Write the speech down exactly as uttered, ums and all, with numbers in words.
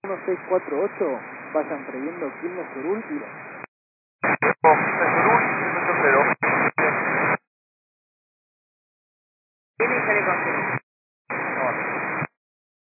uno seis cuatro ocho, vayan previendo Quilmes Surul y... Tiene que salir con